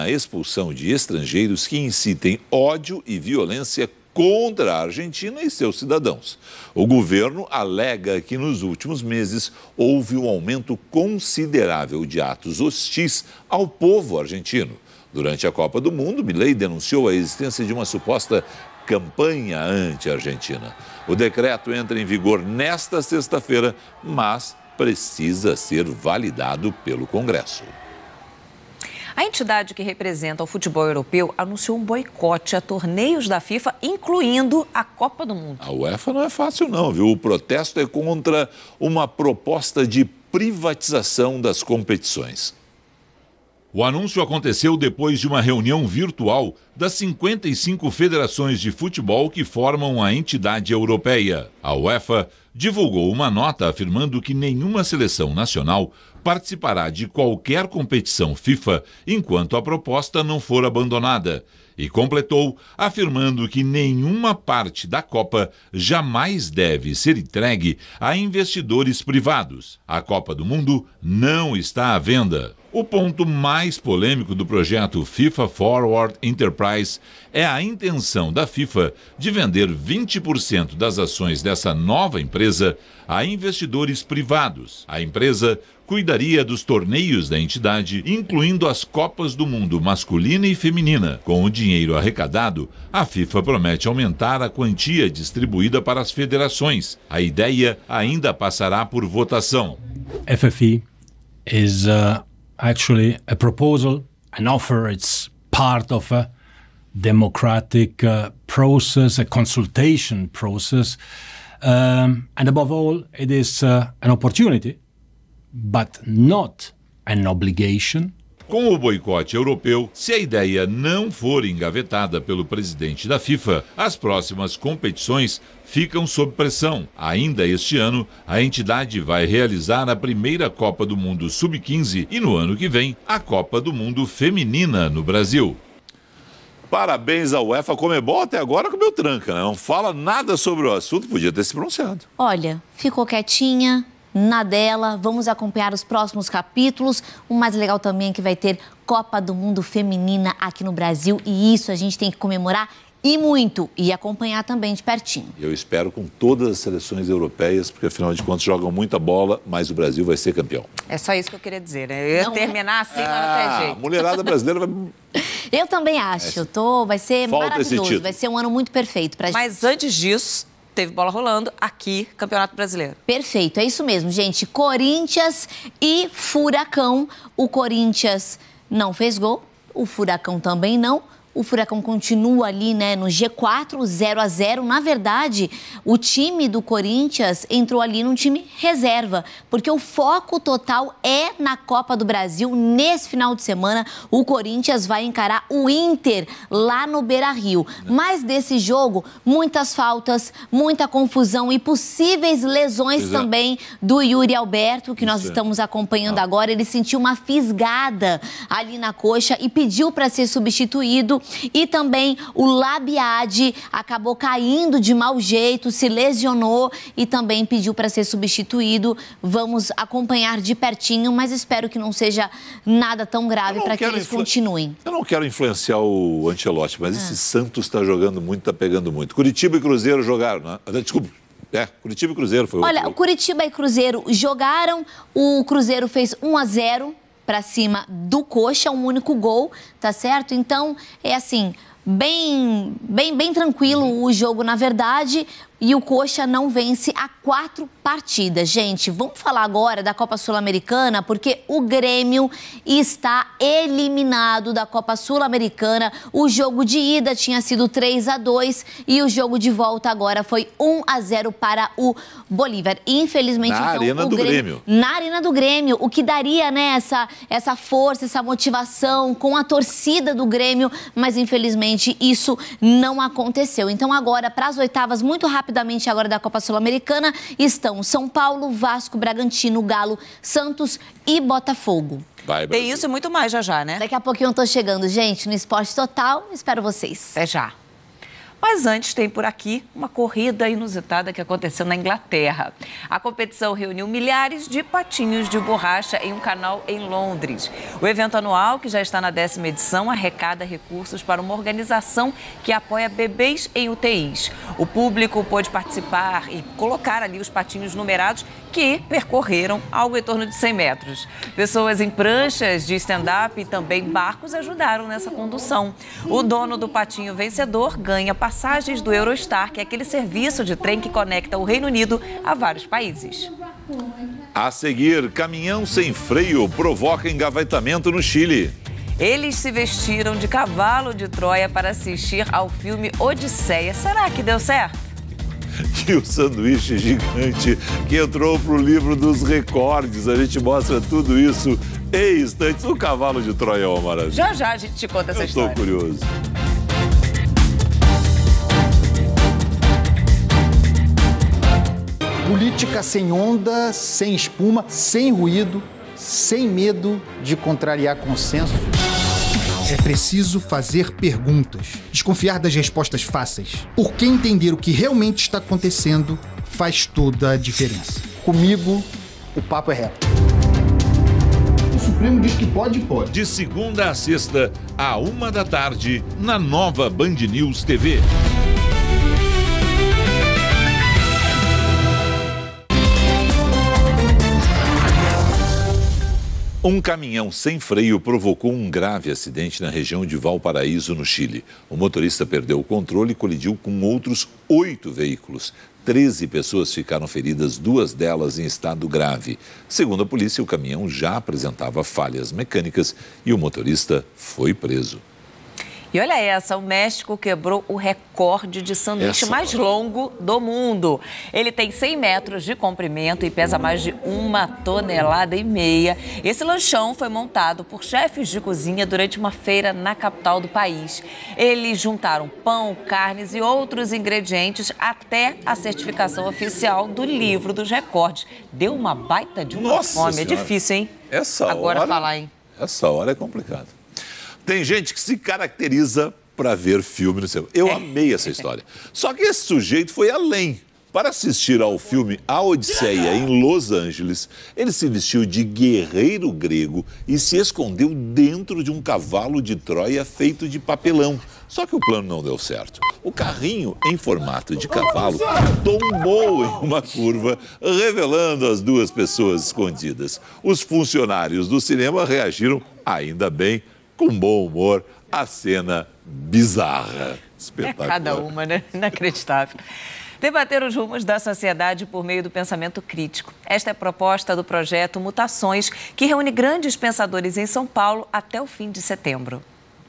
a expulsão de estrangeiros que incitem ódio e violência contra a Argentina e seus cidadãos. O governo alega que nos últimos meses houve um aumento considerável de atos hostis ao povo argentino. Durante a Copa do Mundo, Milei denunciou a existência de uma suposta campanha anti-Argentina. O decreto entra em vigor nesta sexta-feira, mas precisa ser validado pelo Congresso. A entidade que representa o futebol europeu anunciou um boicote a torneios da FIFA, incluindo a Copa do Mundo. A UEFA não é fácil não, viu? O protesto é contra uma proposta de privatização das competições. O anúncio aconteceu depois de uma reunião virtual das 55 federações de futebol que formam a entidade europeia. A UEFA divulgou uma nota afirmando que nenhuma seleção nacional participará de qualquer competição FIFA enquanto a proposta não for abandonada. E completou afirmando que nenhuma parte da Copa jamais deve ser entregue a investidores privados. A Copa do Mundo não está à venda. O ponto mais polêmico do projeto FIFA Forward Enterprise é a intenção da FIFA de vender 20% das ações dessa nova empresa a investidores privados. A empresa cuidaria dos torneios da entidade, incluindo as Copas do Mundo masculina e feminina. Com o dinheiro arrecadado, a FIFA promete aumentar a quantia distribuída para as federações. A ideia ainda passará por votação. FFE is actually a proposal, an offer. It's part of a democratic process, a consultation process. And above all, it is an opportunity, but not an obligation. Com o boicote europeu, se a ideia não for engavetada pelo presidente da FIFA, as próximas competições ficam sob pressão. Ainda este ano, a entidade vai realizar a primeira Copa do Mundo Sub-15 e no ano que vem, a Copa do Mundo Feminina no Brasil. Parabéns à UEFA. A Conmebol até agora comeu tranca, né? Não fala nada sobre o assunto, podia ter se pronunciado. Olha, ficou quietinha, na dela, vamos acompanhar os próximos capítulos. O mais legal também é que vai ter Copa do Mundo Feminina aqui no Brasil e isso a gente tem que comemorar e muito, e acompanhar também de pertinho. Eu espero com todas as seleções europeias, porque afinal de contas jogam muita bola, mas o Brasil vai ser campeão. É só isso que eu queria dizer, né? Eu ia terminar assim, mas não tem jeito. A mulherada brasileira vai... Eu também acho, vai ser maravilhoso, vai ser um ano muito perfeito pra gente. Mas antes disso, teve bola rolando aqui, Campeonato Brasileiro. Perfeito, é isso mesmo, gente. Corinthians e Furacão. O Corinthians não fez gol, o Furacão também não. O Furacão continua ali, né, no G4, 0-0. Na verdade, o time do Corinthians entrou ali num time reserva, porque o foco total é na Copa do Brasil. Nesse final de semana, o Corinthians vai encarar o Inter lá no Beira-Rio. Mas desse jogo, muitas faltas, muita confusão e possíveis lesões também do Yuri Alberto, que nós estamos acompanhando agora. Ele sentiu uma fisgada ali na coxa e pediu para ser substituído. E também o Labiade acabou caindo de mau jeito, se lesionou e também pediu para ser substituído. Vamos acompanhar de pertinho, mas espero que não seja nada tão grave para que eles continuem. Eu não quero influenciar o Ancelotti, mas esse Santos está jogando muito, está pegando muito. Curitiba e Cruzeiro jogaram, né? Desculpa. Curitiba e Cruzeiro foi Olha, o Curitiba e Cruzeiro jogaram, o Cruzeiro fez 1-0 para cima do Coxa, um único gol, tá certo? Então, é assim, bem tranquilo o jogo, na verdade, e o Coxa não vence há 4 partidas. Gente, vamos falar agora da Copa Sul-Americana, porque o Grêmio está eliminado da Copa Sul-Americana. O jogo de ida tinha sido 3-2 e o jogo de volta agora foi 1-0 para o Bolívar. Infelizmente, na Arena do Grêmio. Na Arena do Grêmio, o que daria, né, essa força, essa motivação com a torcida do Grêmio, mas infelizmente isso não aconteceu. Então agora, para as oitavas, muito rapidamente agora da Copa Sul-Americana, estão São Paulo, Vasco, Bragantino, Galo, Santos e Botafogo. Tem isso e muito mais já, né? Daqui a pouquinho eu tô chegando, gente, no Esporte Total. Espero vocês. Até já. Mas antes tem por aqui uma corrida inusitada que aconteceu na Inglaterra. A competição reuniu milhares de patinhos de borracha em um canal em Londres. O evento anual, que já está na 10ª edição, arrecada recursos para uma organização que apoia bebês em UTIs. O público pôde participar e colocar ali os patinhos numerados que percorreram algo em torno de 100 metros. Pessoas em pranchas de stand-up e também barcos ajudaram nessa condução. O dono do patinho vencedor ganha passagens do Eurostar, que é aquele serviço de trem que conecta o Reino Unido a vários países. A seguir, caminhão sem freio provoca engavetamento no Chile. Eles se vestiram de cavalo de Troia para assistir ao filme Odisseia. Será que deu certo? E o sanduíche gigante que entrou para o livro dos recordes. A gente mostra tudo isso em instantes. O cavalo de Troia é uma maravilha. Já a gente te conta essa história. Estou curioso. Política sem onda, sem espuma, sem ruído, sem medo de contrariar consenso. É preciso fazer perguntas, desconfiar das respostas fáceis, porque entender o que realmente está acontecendo faz toda a diferença. Comigo, o papo é reto. O Supremo diz que pode. De segunda a sexta, à 13h, na nova Band News TV. Um caminhão sem freio provocou um grave acidente na região de Valparaíso, no Chile. O motorista perdeu o controle e colidiu com outros 8 veículos. 13 pessoas ficaram feridas, 2 delas em estado grave. Segundo a polícia, o caminhão já apresentava falhas mecânicas e o motorista foi preso. E olha essa, o México quebrou o recorde de sanduíche mais longo do mundo. Ele tem 100 metros de comprimento e pesa mais de 1,5 toneladas. Esse lanchão foi montado por chefes de cozinha durante uma feira na capital do país. Eles juntaram pão, carnes e outros ingredientes até a certificação oficial do livro dos recordes. Deu uma baita de uma fome. Senhora. É difícil, hein? Agora falar, hein? Essa hora é complicado. Tem gente que se caracteriza para ver filme no cinema. Eu amei essa história. Só que esse sujeito foi além. Para assistir ao filme A Odisseia em Los Angeles, ele se vestiu de guerreiro grego e se escondeu dentro de um cavalo de Troia feito de papelão. Só que o plano não deu certo. O carrinho, em formato de cavalo, tombou em uma curva, revelando as 2 pessoas escondidas. Os funcionários do cinema reagiram, ainda bem, com bom humor, à cena bizarra. Espetacular. É cada uma, né? Inacreditável. Debater os rumos da sociedade por meio do pensamento crítico. Esta é a proposta do projeto Mutações, que reúne grandes pensadores em São Paulo até o fim de setembro.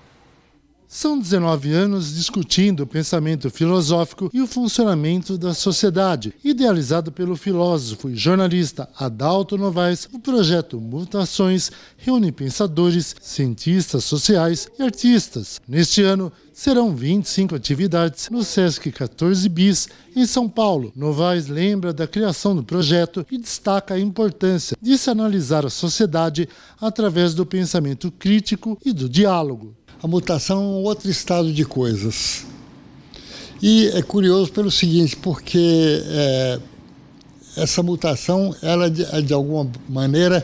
São 19 anos discutindo o pensamento filosófico e o funcionamento da sociedade. Idealizado pelo filósofo e jornalista Adalto Novaes, o projeto Mutações reúne pensadores, cientistas sociais e artistas. Neste ano, serão 25 atividades no Sesc 14 Bis, em São Paulo. Novaes lembra da criação do projeto e destaca a importância de se analisar a sociedade através do pensamento crítico e do diálogo. A mutação é um outro estado de coisas. E é curioso pelo seguinte, porque essa mutação, ela de alguma maneira,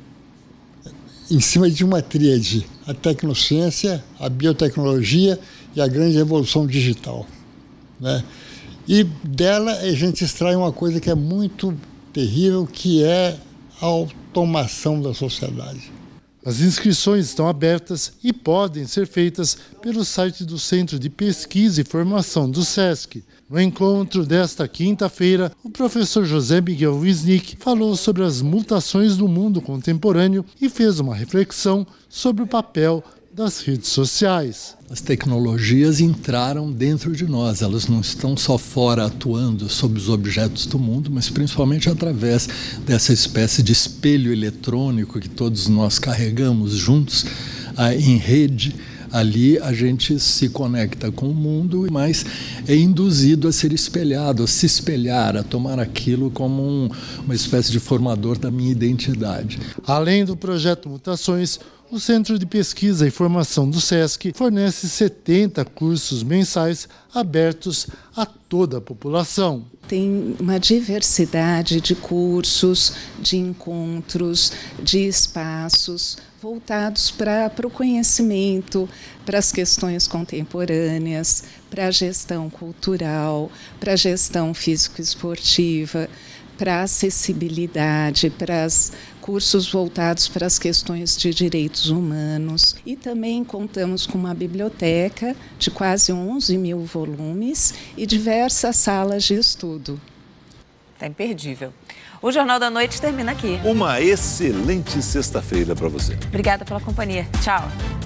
em cima de uma tríade, a tecnociência, a biotecnologia e a grande revolução digital, né? E dela a gente extrai uma coisa que é muito terrível, que é a automação da sociedade. As inscrições estão abertas e podem ser feitas pelo site do Centro de Pesquisa e Formação do SESC. No encontro desta quinta-feira, o professor José Miguel Wisnik falou sobre as mutações do mundo contemporâneo e fez uma reflexão sobre o papel das redes sociais. As tecnologias entraram dentro de nós, elas não estão só fora atuando sobre os objetos do mundo, mas principalmente através dessa espécie de espelho eletrônico que todos nós carregamos juntos em rede. Ali a gente se conecta com o mundo, mas é induzido a ser espelhado, a se espelhar, a tomar aquilo como uma espécie de formador da minha identidade. Além do projeto Mutações, O Centro de Pesquisa e Formação do SESC fornece 70 cursos mensais abertos a toda a população. Tem uma diversidade de cursos, de encontros, de espaços voltados para o conhecimento, para as questões contemporâneas, para a gestão cultural, para a gestão físico-esportiva, para a acessibilidade, para os cursos voltados para as questões de direitos humanos. E também contamos com uma biblioteca de quase 11 mil volumes e diversas salas de estudo. Está imperdível. O Jornal da Noite termina aqui. Uma excelente sexta-feira para você. Obrigada pela companhia. Tchau.